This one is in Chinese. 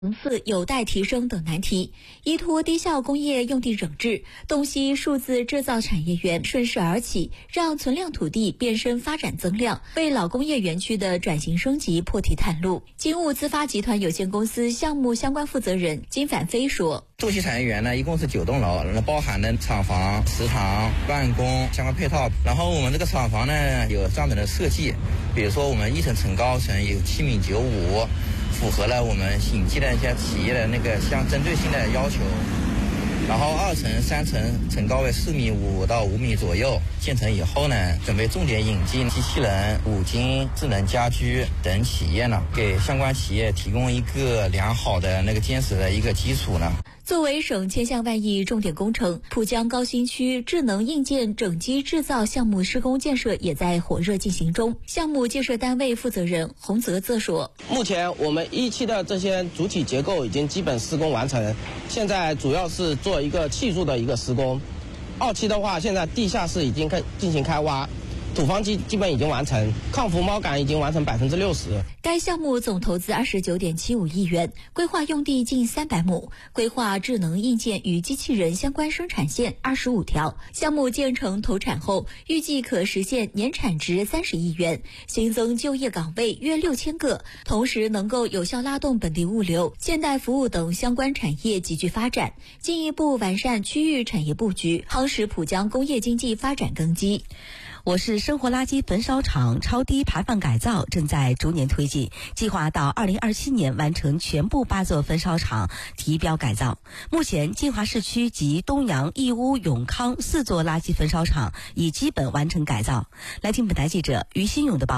层次有待提升等难题，依托低效工业用地整治，洞悉数字制造产业园顺势而起，让存量土地变身发展增量，为老工业园区的转型升级破题探路。金物资发集团有限公司项目相关负责人金反飞说：“ 洞悉产业园呢，一共是9栋楼，包含的厂房、食堂、办公相关配套。然后我们这个厂房呢有专门的设计，比如说我们1层层高层有7.95米。符合了我们审计的一些企业的那个相针对性的要求，然后2层、3层层高为4.5米到5米左右。建成以后呢，准备重点引进机器人、五金、智能家居等企业呢，给相关企业提供一个良好的那个坚实的一个基础呢。” 作为省千项万亿重点工程，浦江高新区智能硬件整机制造项目施工建设也在火热进行中。项目建设单位负责人洪泽则说：“ 目前我们1期的这些主体结构已经基本施工完成，现在主要是做一个砌筑的一个施工。2期的话，现在地下室已经进行开挖。土方基本已经完成，抗浮锚杆已经完成60%。 该项目总投资29.75亿元，规划用地近300亩，规划智能硬件与机器人相关生产线25条。项目建成投产后，预计可实现年产值30亿元，新增就业岗位约6000个，同时能够有效拉动本地物流、现代服务等相关产业急剧发展，进一步完善区域产业布局，夯实浦江工业经济发展根基。 我市生活垃圾焚烧厂超低排放改造正在逐年推进，计划到2027年完成全部8座焚烧厂提标改造。目前，金华市区及东阳、义乌、永康4座垃圾焚烧厂已基本完成改造。来听本台记者于新勇的报道。